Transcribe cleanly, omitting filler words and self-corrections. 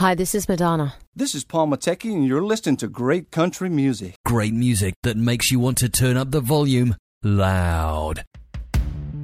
Hi, this is Madonna. This is Paul Matecki, and you're listening to great country music. Great music that makes you want to turn up the volume loud.